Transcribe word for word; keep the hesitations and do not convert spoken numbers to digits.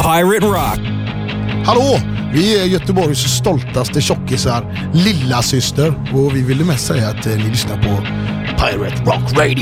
Pirate Rock. Hallå, vi är Göteborgs stoltaste tjockisar, lilla syster, och vi ville mest säga att ni lyssnar på Pirate Rock Radio.